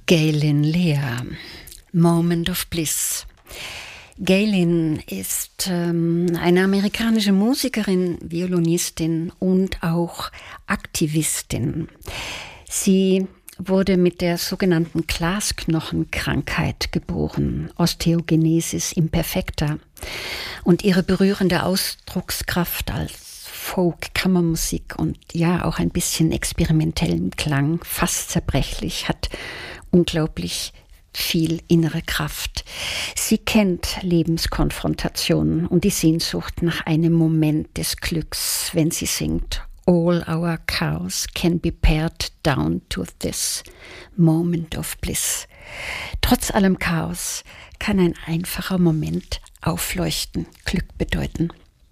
Gaylin Lea, Moment of Bliss. Gaylin ist eine amerikanische Musikerin, Violinistin und auch Aktivistin. Sie wurde mit der sogenannten Glasknochenkrankheit geboren, Osteogenesis imperfecta. Und ihre berührende Ausdruckskraft als Folk-Kammermusik und ja auch ein bisschen experimentellen Klang, fast zerbrechlich, hat unglaublich viel innere Kraft. Sie kennt Lebenskonfrontationen und die Sehnsucht nach einem Moment des Glücks, wenn sie singt: All our chaos can be pared down to this moment of bliss. Trotz allem Chaos kann ein einfacher Moment aufleuchten, Glück bedeuten.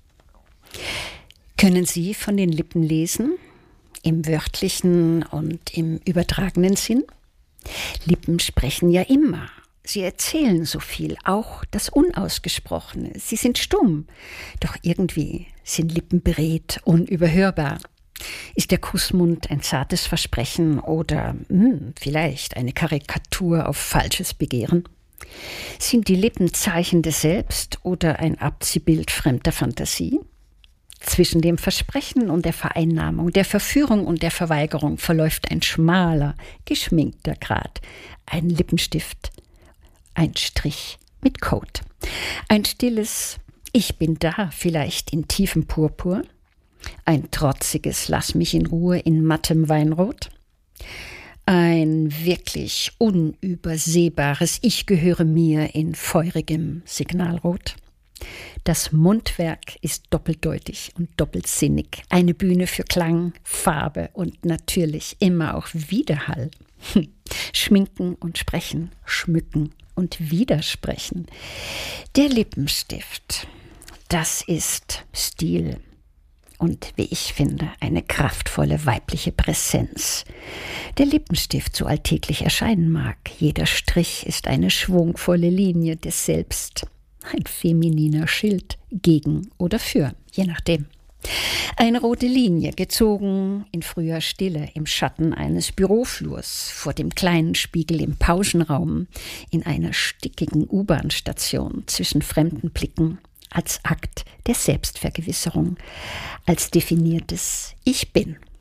Können Sie von den Lippen lesen, im wörtlichen und im übertragenen Sinn? Lippen sprechen ja immer. Sie erzählen so viel, auch das Unausgesprochene. Sie sind stumm, doch irgendwie sind Lippen beredt, unüberhörbar. Ist der Kussmund ein zartes Versprechen oder vielleicht eine Karikatur auf falsches Begehren? Sind die Lippen Zeichen des Selbst oder ein Abziehbild fremder Fantasie? Zwischen dem Versprechen und der Vereinnahmung, der Verführung und der Verweigerung verläuft ein schmaler, geschminkter Grat, ein Lippenstift, ein Strich mit Code. Ein stilles Ich bin da, vielleicht in tiefem Purpur, ein trotziges Lass mich in Ruhe in mattem Weinrot, ein wirklich unübersehbares Ich gehöre mir in feurigem Signalrot. Das Mundwerk ist doppeldeutig und doppelsinnig. Eine Bühne für Klang, Farbe und natürlich immer auch Widerhall. Schminken und sprechen, schmücken und widersprechen. Der Lippenstift, das ist Stil und, wie ich finde, eine kraftvolle weibliche Präsenz. Der Lippenstift so alltäglich erscheinen mag. Jeder Strich ist eine schwungvolle Linie des Selbst. Ein femininer Schild, gegen oder für, je nachdem. Eine rote Linie, gezogen in früher Stille, im Schatten eines Büroflurs, vor dem kleinen Spiegel im Pausenraum, in einer stickigen U-Bahn-Station, zwischen fremden Blicken, als Akt der Selbstvergewisserung, als definiertes Ich bin.